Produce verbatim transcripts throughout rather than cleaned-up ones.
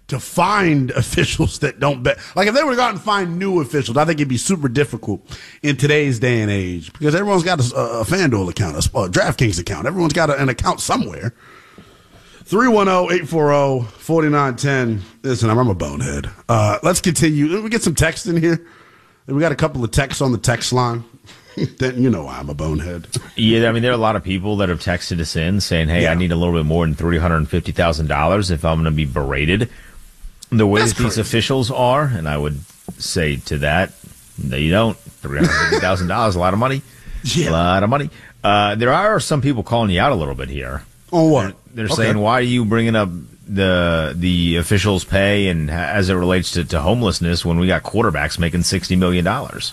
to find officials that don't bet. Like, if they were to go out and find new officials, I think it'd be super difficult in today's day and age because everyone's got a, a FanDuel account, a, a DraftKings account. Everyone's got a, an account somewhere. three one zero, eight four zero, four nine one zero. Listen, I'm a bonehead. Uh, let's continue. We get some text in here. We got a couple of texts on the text line. Then you know why I'm a bonehead. Yeah, I mean, there are a lot of people that have texted us in saying, hey, yeah. I need a little bit more than three hundred fifty thousand dollars if I'm going to be berated the way That's that these crazy. officials are. And I would say to that, no, you don't. three hundred fifty thousand dollars, a lot of money. Yeah. A lot of money. Uh, there are some people calling you out a little bit here. On what? They're Okay. saying, why are you bringing up the the officials' pay and ha- as it relates to, to homelessness when we got quarterbacks making sixty million dollars?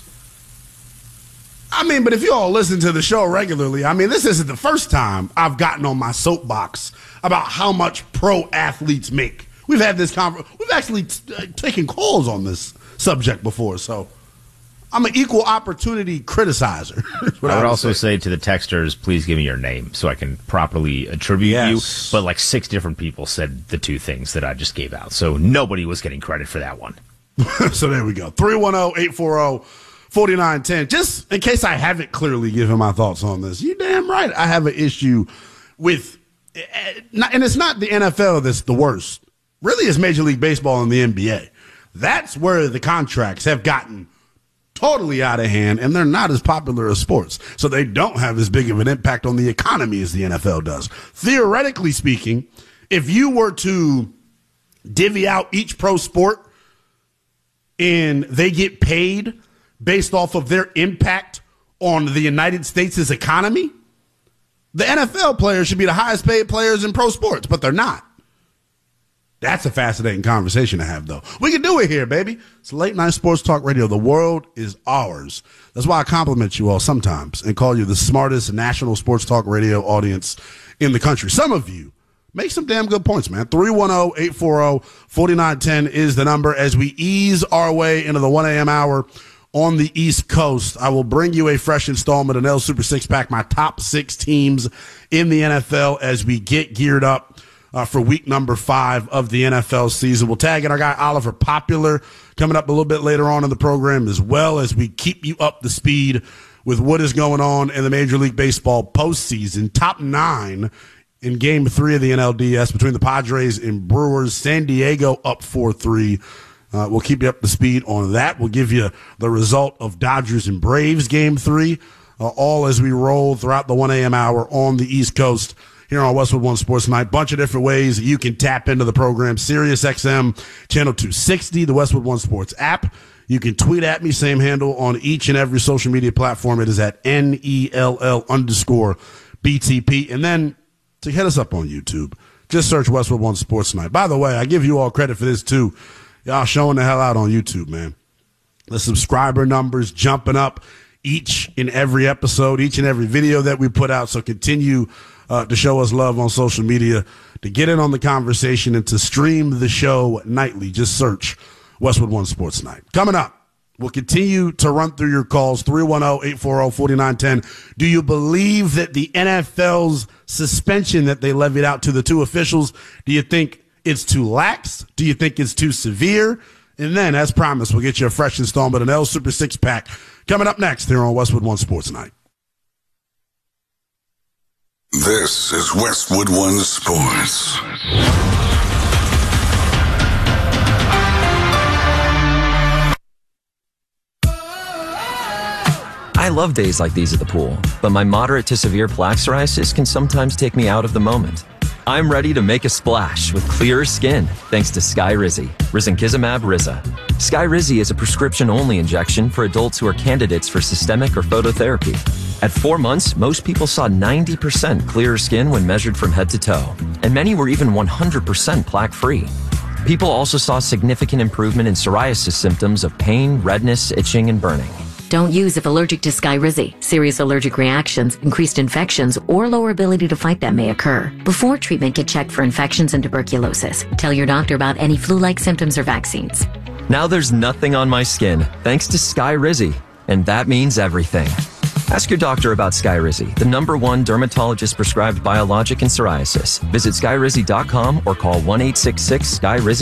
I mean, but if you all listen to the show regularly, I mean, this isn't the first time I've gotten on my soapbox about how much pro athletes make. We've had this conversation. We've actually t- uh, taken calls on this subject before, so I'm an equal opportunity criticizer. I would, I would also say. say to the texters, please give me your name so I can properly attribute yes. you. But like six different people said the two things that I just gave out, so nobody was getting credit for that one. So there we go. three one zero, eight four zero, four nine one zero. Just in case I haven't clearly given my thoughts on this, you damn right I have an issue with, and it's not the N F L that's the worst. Really, it's Major League Baseball and the N B A. That's where the contracts have gotten totally out of hand, and they're not as popular as sports. So they don't have as big of an impact on the economy as the N F L does. Theoretically speaking, if you were to divvy out each pro sport and they get paid based off of their impact on the United States' economy, the N F L players should be the highest paid players in pro sports, but they're not. That's a fascinating conversation to have, though. We can do it here, baby. It's late night sports talk radio. The world is ours. That's why I compliment you all sometimes and call you the smartest national sports talk radio audience in the country. Some of you make some damn good points, man. three one zero, eight four zero, four nine one zero is the number. As we ease our way into the one a.m. hour on the East Coast, I will bring you a fresh installment of N L Super Six Pack, my top six teams in the N F L as we get geared up uh, for week number five of the N F L season. We'll tag in our guy Oliver Popular coming up a little bit later on in the program, as well as we keep you up to speed with what is going on in the Major League Baseball postseason. Top nine in game three of the N L D S between the Padres and Brewers. San Diego up four three. Uh, we'll keep you up to speed on that. We'll give you the result of Dodgers and Braves game three, uh, all as we roll throughout the one a.m. hour on the East Coast here on Westwood One Sports Night. Bunch of different ways you can tap into the program. Sirius X M, channel two sixty, the Westwood One Sports app. You can tweet at me, same handle on each and every social media platform. It is at N E L L underscore B T P. And then to hit us up on YouTube, just search Westwood One Sports Night. By the way, I give you all credit for this too. Y'all showing the hell out on YouTube, man. The subscriber numbers jumping up each and every episode, each and every video that we put out. So continue uh, to show us love on social media, to get in on the conversation, and to stream the show nightly. Just search Westwood One Sports Night. Coming up, we'll continue to run through your calls, three one zero, eight four zero, four nine one zero. Do you believe that the N F L's suspension that they levied out to the two officials, do you think it's too lax? Do you think it's too severe? And then, as promised, we'll get you a fresh installment of N L Super Six Pack coming up next here on Westwood One Sports Night. This is Westwood One Sports. I love days like these at the pool, but my moderate to severe plaque psoriasis can sometimes take me out of the moment. I'm ready to make a splash with clearer skin thanks to Skyrizi, Risankizumab Riza. Skyrizi is a prescription-only injection for adults who are candidates for systemic or phototherapy. At four months, most people saw ninety percent clearer skin when measured from head to toe, and many were even one hundred percent plaque-free. People also saw significant improvement in psoriasis symptoms of pain, redness, itching, and burning. Don't use if allergic to Skyrizi. Serious allergic reactions, increased infections, or lower ability to fight them may occur. Before treatment, get checked for infections and tuberculosis. Tell your doctor about any flu-like symptoms or vaccines. Now there's nothing on my skin thanks to Skyrizi, and that means everything. Ask your doctor about Skyrizi, the number one dermatologist prescribed biologic in psoriasis. Visit skyrizi dot com or call one eight six six, S K Y R I Z I.